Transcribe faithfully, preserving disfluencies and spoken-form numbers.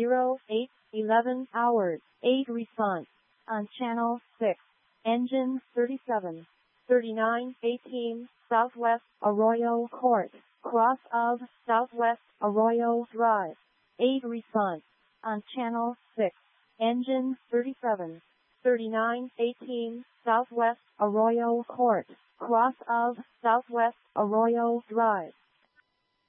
zero eight eleven hours. eight response. On channel six. Engine thirty-seven. thirty-nine eighteen, Southwest Arroyo Court. Cross of Southwest Arroyo Drive. eight response. On channel six. Engine thirty-seven. thirty-nine eighteen, Southwest Arroyo Court. Cross of Southwest Arroyo Drive.